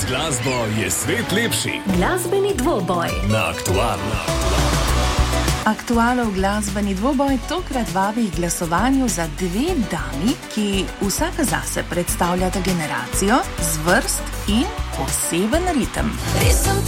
Z glasbo je svet lepši. Glasbeni dvoboj Na Aktualno. Aktualov glasbeni dvoboj tokrat vabi k glasovanju za dve dami, ki vsaka zase predstavljata generacijo, zvrst in poseben ritem.